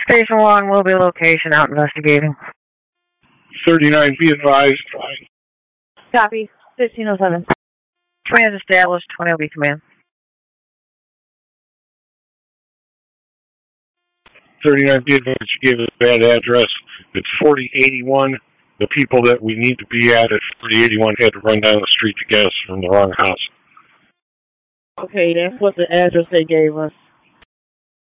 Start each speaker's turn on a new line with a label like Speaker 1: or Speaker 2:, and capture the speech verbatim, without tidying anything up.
Speaker 1: Station one will be location out investigating.
Speaker 2: thirty-nine, be advised.
Speaker 1: Copy. fifteen oh seven. Command established. twenty will be command.
Speaker 2: thirty-nine, be advised. You gave us a bad address. It's forty eighty-one. The people that we need to be at at forty eighty-one had to run down the street to get us from the wrong house.
Speaker 3: Okay, that's what the address they gave us.